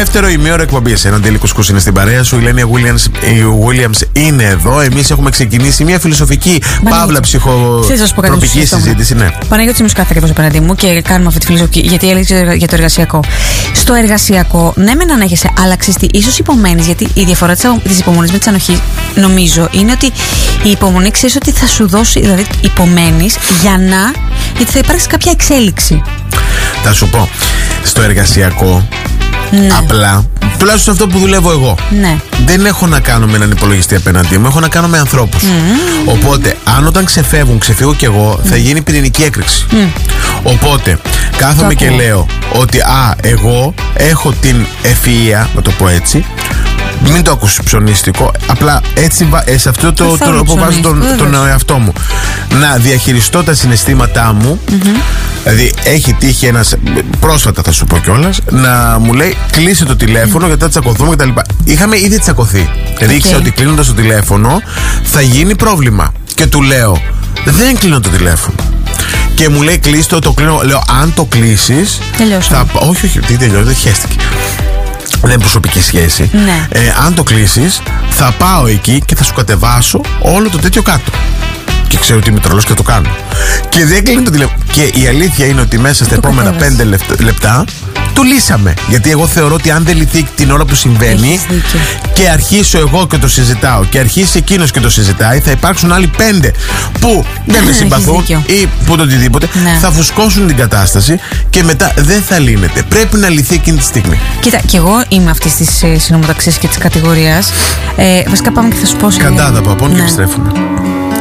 Δεύτερο ημίωρο εκπομπής. Έναν Ντέλη Κουσκούς είναι στην παρέα σου. Η Λένια Williams είναι εδώ. Εμείς έχουμε ξεκινήσει μια φιλοσοφική παύλα ψυχοτροπική συζήτηση. Ναι. Παναγιώτη μου κάθεται εδώ απέναντί μου και κάνουμε αυτή τη φιλοσοφική, γιατί έλεγε για το εργασιακό. Στο εργασιακό, ναι, μεν ανέχεσαι, αλλά ξέρεις, ίσως υπομένεις, γιατί η διαφορά της υπομονής με της ανοχής, νομίζω, είναι ότι η υπομονή ξέρεις ότι θα σου δώσει, δηλαδή υπομένεις γιατί θα υπάρξει κάποια εξέλιξη. Θα σου πω, στο εργασιακό, ναι, απλά, τουλάχιστον αυτό που δουλεύω εγώ, ναι, δεν έχω να κάνω με έναν υπολογιστή απέναντί μου, έχω να κάνω με ανθρώπους. Οπότε, αν όταν ξεφύγω κι εγώ, θα γίνει πυρηνική έκρηξη. Οπότε, κάθομαι και λέω ότι εγώ έχω την ευφυΐα, να το πω έτσι. Μην το ακούσει ψωνίστικο, απλά έτσι σε αυτό το τρόπο βάζω τον εαυτό μου να διαχειριστώ τα συναισθήματά μου. Δηλαδή έχει τύχει ένας, πρόσφατα θα σου πω κιόλας, να μου λέει κλείσε το τηλέφωνο γιατί θα τσακωθούμε κτλ. Είχαμε ήδη τσακωθεί. Δηλαδή ήξερα ότι κλείνοντας το τηλέφωνο θα γίνει πρόβλημα. Και του λέω δεν κλείνω το τηλέφωνο. Και μου λέει κλείστο, το κλείνω. Λέω αν το κλείσεις όχι, τι τελειώσει, δεν χαίστηκε. Δεν είναι προσωπική σχέση. Ναι. Αν το κλείσεις, θα πάω εκεί και θα σου κατεβάσω όλο το τέτοιο κάτω. Και ξέρω ότι είμαι τρελός και θα το κάνω. Και δεν κλείνει το τηλέφωνο. Και η αλήθεια είναι ότι μέσα στα επόμενα 5 λεπτά το λύσαμε. Γιατί εγώ θεωρώ ότι αν δεν λυθεί την ώρα που συμβαίνει και αρχίσω εγώ και το συζητάω και αρχίσει εκείνος και το συζητάει, θα υπάρξουν άλλοι 5 που δεν με συμπαθούν ή που το οτιδήποτε, ναι, θα φουσκώσουν την κατάσταση και μετά δεν θα λύνεται. Πρέπει να λυθεί εκείνη τη στιγμή. Κοίτα, και εγώ είμαι αυτή τη συνομοταξία και τη κατηγορία. Βασικά πάμε και θα σου πω. Καντάδα από απόν και επιστρέφουμε.